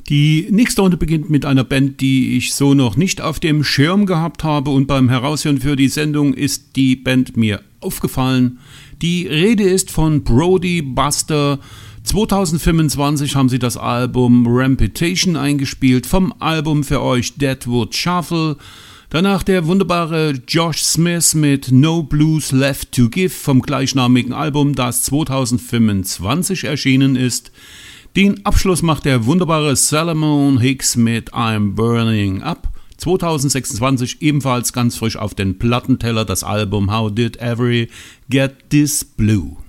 Die nächste Runde beginnt mit einer Band, die ich so noch nicht auf dem Schirm gehabt habe, und beim Heraushören für die Sendung ist die Band mir aufgefallen. Die Rede ist von Brody Buster. 2025 haben sie das Album Ramputation eingespielt, vom Album für euch Deadwood Shuffle. Danach der wunderbare Josh Smith mit No Blues Left to Give vom gleichnamigen Album, das 2025 erschienen ist. Den Abschluss macht der wunderbare Salomon Hicks mit I'm Burning Up. 2026 ebenfalls ganz frisch auf den Plattenteller das Album How Did Every Get This Blue.